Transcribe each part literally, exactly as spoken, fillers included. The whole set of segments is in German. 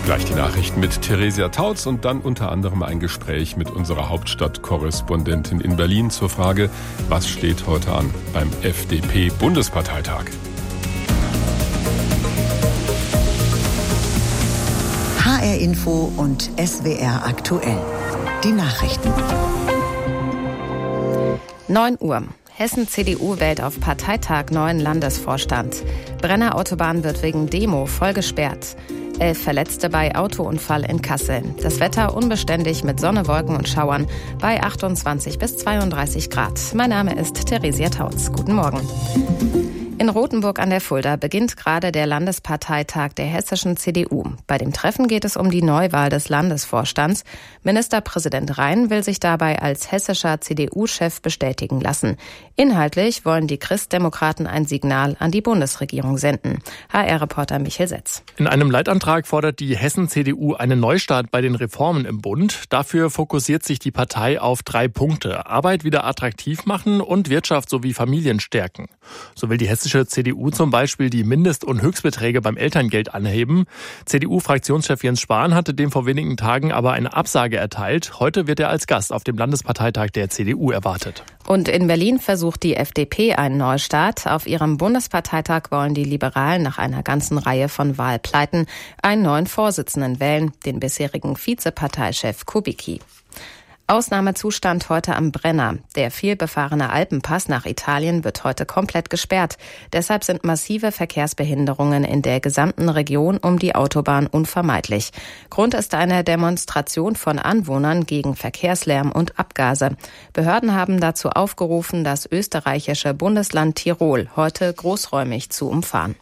Gleich die Nachrichten mit Theresia Tautz und dann unter anderem ein Gespräch mit unserer Hauptstadtkorrespondentin in Berlin zur Frage, was steht heute an beim F D P-Bundesparteitag. H R Info und S W R aktuell. Die Nachrichten. neun Uhr. Hessen-C D U wählt auf Parteitag neuen Landesvorstand. Brenner Autobahn wird wegen Demo voll gesperrt. Elf Verletzte bei Autounfall in Kassel. Das Wetter unbeständig mit Sonne, Wolken und Schauern bei achtundzwanzig bis zweiunddreißig Grad. Mein Name ist Theresia Tautz. Guten Morgen. In Rothenburg an der Fulda beginnt gerade der Landesparteitag der hessischen C D U. Bei dem Treffen geht es um die Neuwahl des Landesvorstands. Ministerpräsident Rhein will sich dabei als hessischer C D U-Chef bestätigen lassen. Inhaltlich wollen die Christdemokraten ein Signal an die Bundesregierung senden. H R-Reporter Michael Setz. In einem Leitantrag fordert die Hessen-C D U einen Neustart bei den Reformen im Bund. Dafür fokussiert sich die Partei auf drei Punkte: Arbeit wieder attraktiv machen und Wirtschaft sowie Familien stärken. So will die hessische C D U zum Beispiel die Mindest- und Höchstbeträge beim Elterngeld anheben. C D U-Fraktionschef Jens Spahn hatte dem vor wenigen Tagen aber eine Absage erteilt. Heute wird er als Gast auf dem Landesparteitag der C D U erwartet. Und in Berlin versucht die F D P einen Neustart. Auf ihrem Bundesparteitag wollen die Liberalen nach einer ganzen Reihe von Wahlpleiten einen neuen Vorsitzenden wählen, den bisherigen Vizeparteichef Kubicki. Ausnahmezustand heute am Brenner. Der vielbefahrene Alpenpass nach Italien wird heute komplett gesperrt. Deshalb sind massive Verkehrsbehinderungen in der gesamten Region um die Autobahn unvermeidlich. Grund ist eine Demonstration von Anwohnern gegen Verkehrslärm und Abgase. Behörden haben dazu aufgerufen, das österreichische Bundesland Tirol heute großräumig zu umfahren.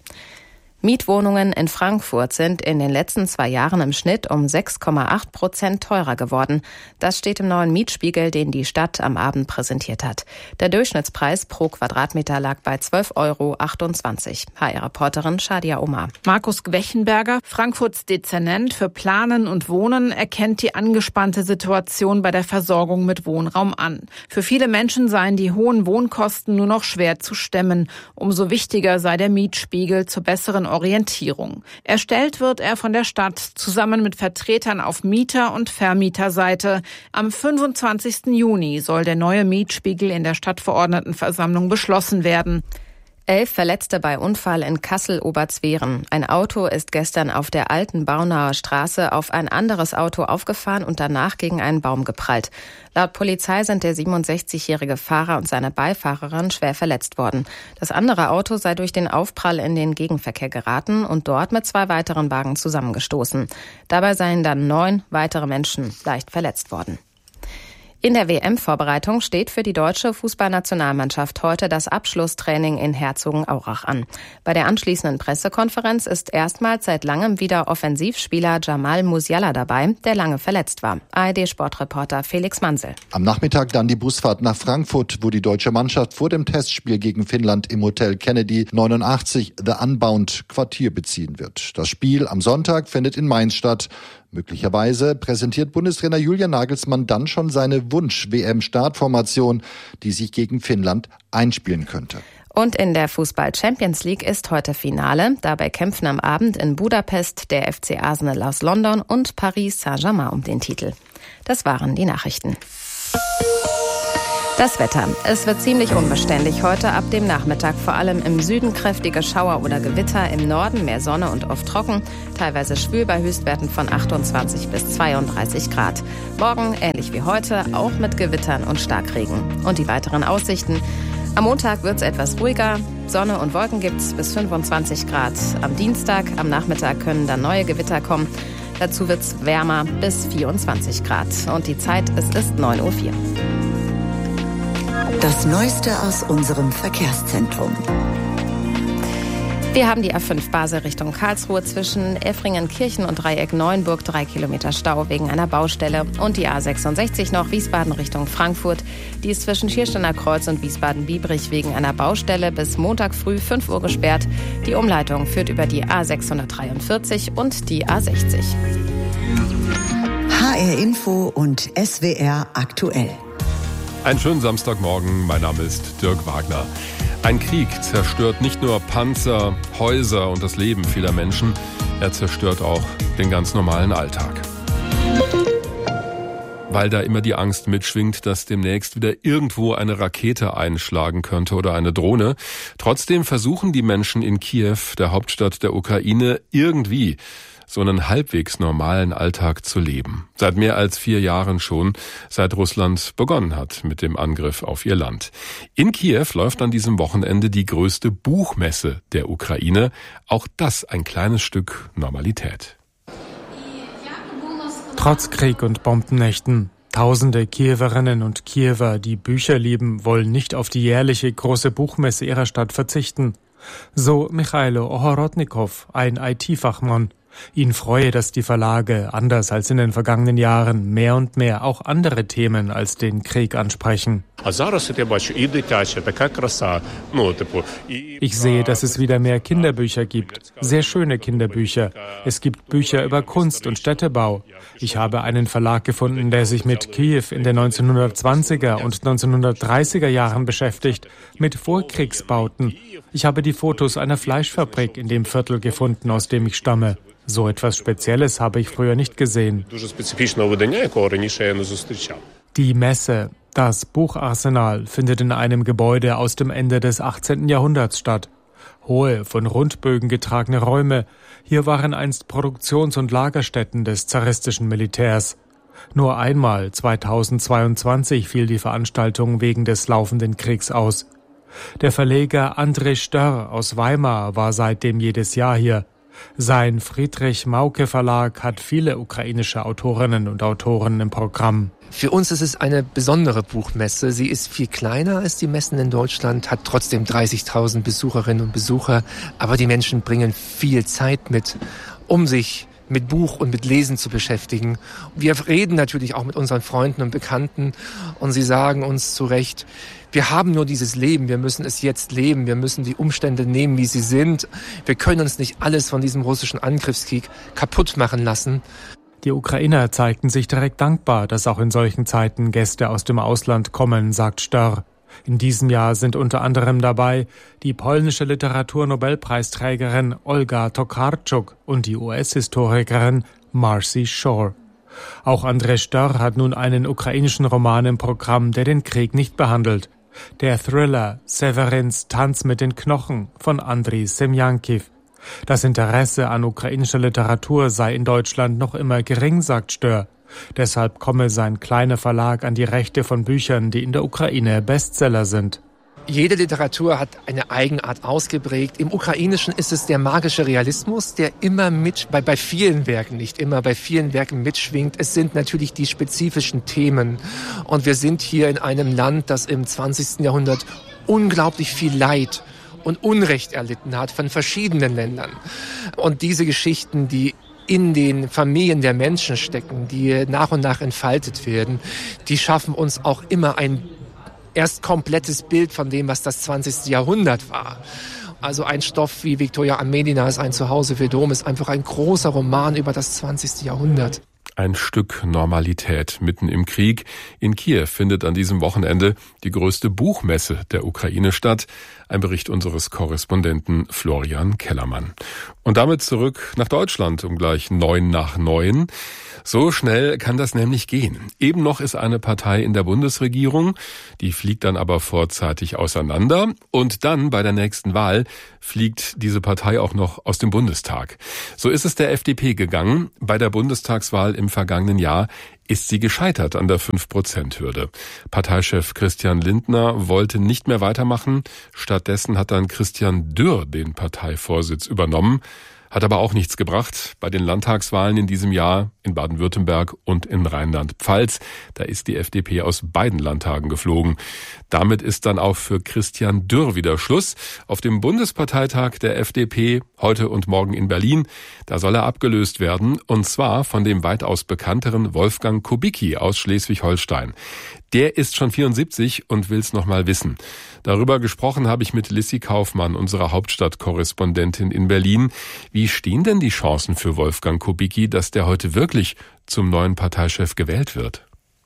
Mietwohnungen in Frankfurt sind in den letzten zwei Jahren im Schnitt um sechs Komma acht Prozent teurer geworden. Das steht im neuen Mietspiegel, den die Stadt am Abend präsentiert hat. Der Durchschnittspreis pro Quadratmeter lag bei zwölf Euro achtundzwanzig. H R-Reporterin Shadia Omar. Markus Gwechenberger, Frankfurts Dezernent für Planen und Wohnen, erkennt die angespannte Situation bei der Versorgung mit Wohnraum an. Für viele Menschen seien die hohen Wohnkosten nur noch schwer zu stemmen. Umso wichtiger sei der Mietspiegel zur besseren Orientierung. Erstellt wird er von der Stadt zusammen mit Vertretern auf Mieter- und Vermieterseite. Am fünfundzwanzigsten Juni soll der neue Mietspiegel in der Stadtverordnetenversammlung beschlossen werden. Elf Verletzte bei Unfall in Kassel-Oberzweren. Ein Auto ist gestern auf der alten Baunaher Straße auf ein anderes Auto aufgefahren und danach gegen einen Baum geprallt. Laut Polizei sind der siebenundsechzigjährige Fahrer und seine Beifahrerin schwer verletzt worden. Das andere Auto sei durch den Aufprall in den Gegenverkehr geraten und dort mit zwei weiteren Wagen zusammengestoßen. Dabei seien dann neun weitere Menschen leicht verletzt worden. In der W M-Vorbereitung steht für die deutsche Fußballnationalmannschaft heute das Abschlusstraining in Herzogenaurach an. Bei der anschließenden Pressekonferenz ist erstmals seit langem wieder Offensivspieler Jamal Musiala dabei, der lange verletzt war. A R D-Sportreporter Felix Mansel. Am Nachmittag dann die Busfahrt nach Frankfurt, wo die deutsche Mannschaft vor dem Testspiel gegen Finnland im Hotel Kennedy neunundachtzig The Unbound Quartier beziehen wird. Das Spiel am Sonntag findet in Mainz statt. Möglicherweise präsentiert Bundestrainer Julian Nagelsmann dann schon seine Wunsch-W M-Startformation, die sich gegen Finnland einspielen könnte. Und in der Fußball-Champions League ist heute Finale. Dabei kämpfen am Abend in Budapest der F C Arsenal aus London und Paris Saint-Germain um den Titel. Das waren die Nachrichten. Das Wetter. Es wird ziemlich unbeständig heute ab dem Nachmittag. Vor allem im Süden kräftige Schauer oder Gewitter, im Norden mehr Sonne und oft trocken. Teilweise schwül bei Höchstwerten von achtundzwanzig bis zweiunddreißig Grad. Morgen ähnlich wie heute, auch mit Gewittern und Starkregen. Und die weiteren Aussichten. Am Montag wird es etwas ruhiger. Sonne und Wolken gibt es bis fünfundzwanzig Grad. Am Dienstag, am Nachmittag können dann neue Gewitter kommen. Dazu wird es wärmer bis vierundzwanzig Grad. Und die Zeit, es ist neun Uhr vier. Das Neueste aus unserem Verkehrszentrum. Wir haben die A fünf Basel Richtung Karlsruhe zwischen Effringen-Kirchen und Dreieck Neuenburg drei Kilometer Stau wegen einer Baustelle. Und die A sechsundsechzig noch Wiesbaden Richtung Frankfurt. Die ist zwischen Schiersteiner Kreuz und Wiesbaden-Biebrich wegen einer Baustelle bis Montag früh fünf Uhr gesperrt. Die Umleitung führt über die A sechshundertdreiundvierzig und die A sechzig. H R Info und S W R aktuell. Einen schönen Samstagmorgen, mein Name ist Dirk Wagner. Ein Krieg zerstört nicht nur Panzer, Häuser und das Leben vieler Menschen, er zerstört auch den ganz normalen Alltag. Weil da immer die Angst mitschwingt, dass demnächst wieder irgendwo eine Rakete einschlagen könnte oder eine Drohne. Trotzdem versuchen die Menschen in Kiew, der Hauptstadt der Ukraine, irgendwie so einen halbwegs normalen Alltag zu leben. Seit mehr als vier Jahren schon, seit Russland begonnen hat mit dem Angriff auf ihr Land. In Kiew läuft an diesem Wochenende die größte Buchmesse der Ukraine. Auch das ein kleines Stück Normalität. Trotz Krieg und Bombennächten. Tausende Kiewerinnen und Kiewer, die Bücher lieben, wollen nicht auf die jährliche große Buchmesse ihrer Stadt verzichten. So Michailo Ohorodnikow, ein I T-Fachmann. Ihn freue, dass die Verlage, anders als in den vergangenen Jahren, mehr und mehr auch andere Themen als den Krieg ansprechen. Ich sehe, dass es wieder mehr Kinderbücher gibt. Sehr schöne Kinderbücher. Es gibt Bücher über Kunst und Städtebau. Ich habe einen Verlag gefunden, der sich mit Kiew in den neunzehnhundertzwanziger und neunzehnhundertdreißiger Jahren beschäftigt, mit Vorkriegsbauten. Ich habe die Fotos einer Fleischfabrik in dem Viertel gefunden, aus dem ich stamme. So etwas Spezielles habe ich früher nicht gesehen. Die Messe, das Bucharsenal, findet in einem Gebäude aus dem Ende des achtzehnten Jahrhunderts statt. Hohe, von Rundbögen getragene Räume. Hier waren einst Produktions- und Lagerstätten des zaristischen Militärs. Nur einmal, zweitausendzweiundzwanzig, fiel die Veranstaltung wegen des laufenden Kriegs aus. Der Verleger André Störr aus Weimar war seitdem jedes Jahr hier. Sein Friedrich-Mauke-Verlag hat viele ukrainische Autorinnen und Autoren im Programm. Für uns ist es eine besondere Buchmesse. Sie ist viel kleiner als die Messen in Deutschland, hat trotzdem dreißigtausend Besucherinnen und Besucher. Aber die Menschen bringen viel Zeit mit, um sich mit Buch und mit Lesen zu beschäftigen. Wir reden natürlich auch mit unseren Freunden und Bekannten und sie sagen uns zu Recht, wir haben nur dieses Leben, wir müssen es jetzt leben, wir müssen die Umstände nehmen, wie sie sind. Wir können uns nicht alles von diesem russischen Angriffskrieg kaputt machen lassen. Die Ukrainer zeigten sich direkt dankbar, dass auch in solchen Zeiten Gäste aus dem Ausland kommen, sagt Störr. In diesem Jahr sind unter anderem dabei die polnische Literaturnobelpreisträgerin Olga Tokarczuk und die U S-Historikerin Marcy Shore. Auch André Störr hat nun einen ukrainischen Roman im Programm, der den Krieg nicht behandelt. Der Thriller Severins Tanz mit den Knochen von Andriy Semjankiv. Das Interesse an ukrainischer Literatur sei in Deutschland noch immer gering, sagt Störr. Deshalb komme sein kleiner Verlag an die Rechte von Büchern, die in der Ukraine Bestseller sind. Jede Literatur hat eine Eigenart ausgeprägt. Im Ukrainischen ist es der magische Realismus, der immer mit, bei, bei vielen Werken, nicht immer, bei vielen Werken mitschwingt. Es sind natürlich die spezifischen Themen. Und wir sind hier in einem Land, das im zwanzigsten Jahrhundert unglaublich viel Leid und Unrecht erlitten hat von verschiedenen Ländern. Und diese Geschichten, die in den Familien der Menschen stecken, die nach und nach entfaltet werden, die schaffen uns auch immer ein erst komplettes Bild von dem, was das zwanzigste Jahrhundert war. Also ein Stoff wie Victoria Amelinas Ein Zuhause für Dom ist einfach ein großer Roman über das zwanzigste Jahrhundert. Ein Stück Normalität mitten im Krieg. In Kiew findet an diesem Wochenende die größte Buchmesse der Ukraine statt. Ein Bericht unseres Korrespondenten Florian Kellermann. Und damit zurück nach Deutschland um gleich neun nach neun. So schnell kann das nämlich gehen. Eben noch ist eine Partei in der Bundesregierung, die fliegt dann aber vorzeitig auseinander und dann bei der nächsten Wahl fliegt diese Partei auch noch aus dem Bundestag. So ist es der F D P gegangen. Bei der Bundestagswahl im vergangenen Jahr ist sie gescheitert an der fünf Prozent Hürde. Parteichef Christian Lindner wollte nicht mehr weitermachen. Stattdessen hat dann Christian Dürr den Parteivorsitz übernommen. Hat aber auch nichts gebracht bei den Landtagswahlen in diesem Jahr in Baden-Württemberg und in Rheinland-Pfalz. Da ist die F D P aus beiden Landtagen geflogen. Damit ist dann auch für Christian Dürr wieder Schluss. Auf dem Bundesparteitag der F D P heute und morgen in Berlin, da soll er abgelöst werden, und zwar von dem weitaus bekannteren Wolfgang Kubicki aus Schleswig-Holstein. Der ist schon vierundsiebzig und will's noch mal wissen. Darüber gesprochen habe ich mit Lissy Kaufmann, unserer Hauptstadtkorrespondentin in Berlin. Wie stehen denn die Chancen für Wolfgang Kubicki, dass der heute wirklich zum neuen Parteichef gewählt wird?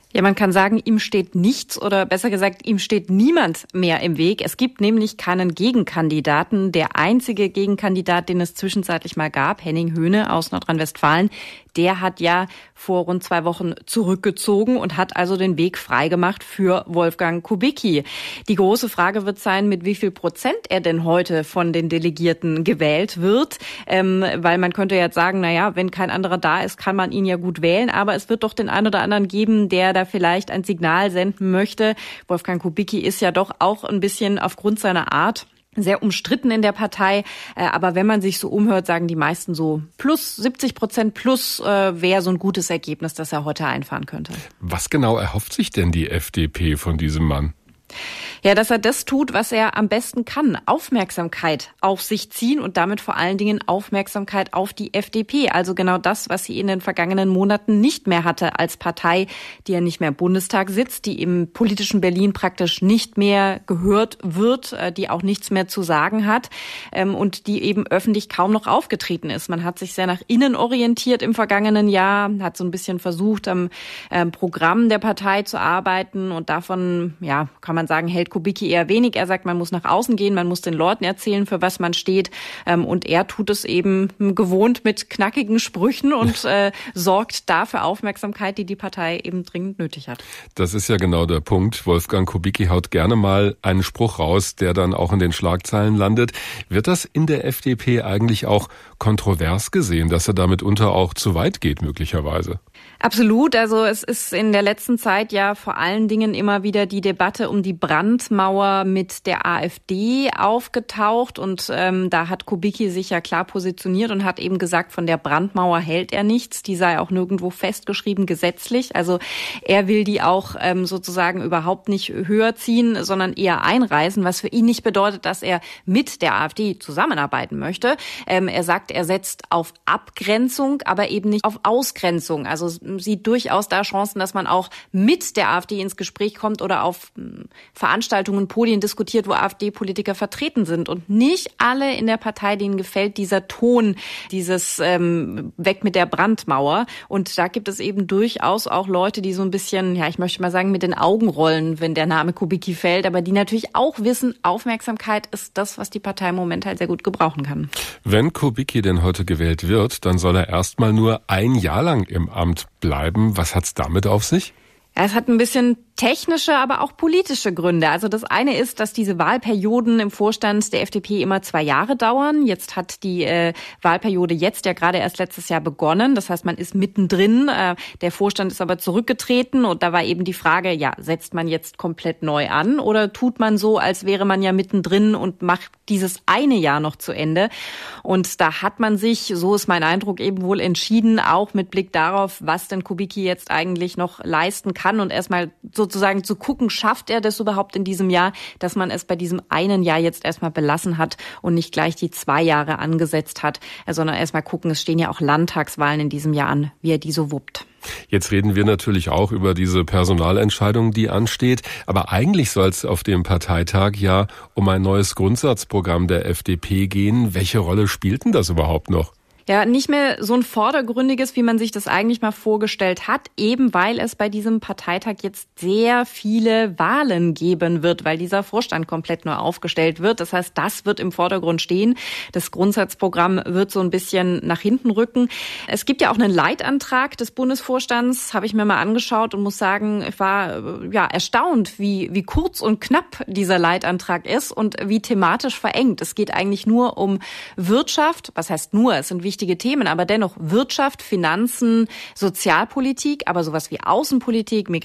Ja, man kann sagen, ihm steht nichts oder besser gesagt, ihm steht niemand mehr im Weg. Es gibt nämlich keinen Gegenkandidaten. Der einzige Gegenkandidat, den es zwischenzeitlich mal gab, Henning Höhne aus Nordrhein-Westfalen, der hat ja vor rund zwei Wochen zurückgezogen und hat also den Weg freigemacht für Wolfgang Kubicki. Die große Frage wird sein, mit wie viel Prozent er denn heute von den Delegierten gewählt wird. Ähm, weil man könnte jetzt sagen, na ja, wenn kein anderer da ist, kann man ihn ja gut wählen. Aber es wird doch den einen oder anderen geben, der da vielleicht ein Signal senden möchte. Wolfgang Kubicki ist ja doch auch ein bisschen aufgrund seiner Art sehr umstritten in der Partei. Aber wenn man sich so umhört, sagen die meisten so plus siebzig Prozent plus äh, wäre so ein gutes Ergebnis, das er heute einfahren könnte. Was genau erhofft sich denn die F D P von diesem Mann? Ja, dass er das tut, was er am besten kann. Aufmerksamkeit auf sich ziehen und damit vor allen Dingen Aufmerksamkeit auf die F D P. Also genau das, was sie in den vergangenen Monaten nicht mehr hatte als Partei, die ja nicht mehr im Bundestag sitzt, die im politischen Berlin praktisch nicht mehr gehört wird, die auch nichts mehr zu sagen hat und die eben öffentlich kaum noch aufgetreten ist. Man hat sich sehr nach innen orientiert im vergangenen Jahr, hat so ein bisschen versucht, am Programm der Partei zu arbeiten und davon, ja, kann man sagen, hält Kubicki eher wenig. Er sagt, man muss nach außen gehen, man muss den Leuten erzählen, für was man steht. Und er tut es eben gewohnt mit knackigen Sprüchen und äh, sorgt da für Aufmerksamkeit, die die Partei eben dringend nötig hat. Das ist ja genau der Punkt. Wolfgang Kubicki haut gerne mal einen Spruch raus, der dann auch in den Schlagzeilen landet. Wird das in der F D P eigentlich auch kontrovers gesehen, dass er damit unter auch zu weit geht, möglicherweise? Absolut. Also es ist in der letzten Zeit ja vor allen Dingen immer wieder die Debatte um die Brandmauer mit der AfD aufgetaucht. Und ähm, da hat Kubicki sich ja klar positioniert und hat eben gesagt, von der Brandmauer hält er nichts. Die sei auch nirgendwo festgeschrieben gesetzlich. Also er will die auch ähm, sozusagen überhaupt nicht höher ziehen, sondern eher einreißen, was für ihn nicht bedeutet, dass er mit der AfD zusammenarbeiten möchte. Ähm, er sagt, er setzt auf Abgrenzung, aber eben nicht auf Ausgrenzung. Also sieht durchaus da Chancen, dass man auch mit der AfD ins Gespräch kommt oder auf Veranstaltungen, Podien diskutiert, wo AfD-Politiker vertreten sind. Und nicht alle in der Partei, denen gefällt dieser Ton, dieses ähm, Weg mit der Brandmauer. Und da gibt es eben durchaus auch Leute, die so ein bisschen, ja, ich möchte mal sagen, mit den Augen rollen, wenn der Name Kubicki fällt, aber die natürlich auch wissen, Aufmerksamkeit ist das, was die Partei im Moment halt sehr gut gebrauchen kann. Wenn Kubicki denn heute gewählt wird, dann soll er erstmal nur ein Jahr lang im Amt bleiben. Was hat's damit auf sich? Ja, es hat ein bisschen technische, aber auch politische Gründe. Also das eine ist, dass diese Wahlperioden im Vorstand der F D P immer zwei Jahre dauern. Jetzt hat die äh, Wahlperiode jetzt ja gerade erst letztes Jahr begonnen. Das heißt, man ist mittendrin. Äh, der Vorstand ist aber zurückgetreten und da war eben die Frage, ja, setzt man jetzt komplett neu an oder tut man so, als wäre man ja mittendrin und macht dieses eine Jahr noch zu Ende? Und da hat man sich, so ist mein Eindruck, eben wohl entschieden, auch mit Blick darauf, was denn Kubicki jetzt eigentlich noch leisten kann und erstmal sozusagen zu gucken, schafft er das überhaupt in diesem Jahr, dass man es bei diesem einen Jahr jetzt erstmal belassen hat und nicht gleich die zwei Jahre angesetzt hat, sondern erstmal gucken, es stehen ja auch Landtagswahlen in diesem Jahr an, wie er die so wuppt. Jetzt reden wir natürlich auch über diese Personalentscheidung, die ansteht. Aber eigentlich soll es auf dem Parteitag ja um ein neues Grundsatzprogramm der F D P gehen. Welche Rolle spielt denn das überhaupt noch? Ja, nicht mehr so ein vordergründiges, wie man sich das eigentlich mal vorgestellt hat, eben weil es bei diesem Parteitag jetzt sehr viele Wahlen geben wird, weil dieser Vorstand komplett neu aufgestellt wird. Das heißt, das wird im Vordergrund stehen. Das Grundsatzprogramm wird so ein bisschen nach hinten rücken. Es gibt ja auch einen Leitantrag des Bundesvorstands, habe ich mir mal angeschaut und muss sagen, ich war ja erstaunt, wie wie kurz und knapp dieser Leitantrag ist und wie thematisch verengt. Es geht eigentlich nur um Wirtschaft. Was heißt nur? Es sind wichtige Wichtige Themen, aber dennoch Wirtschaft, Finanzen, Sozialpolitik, aber sowas wie Außenpolitik, Migration,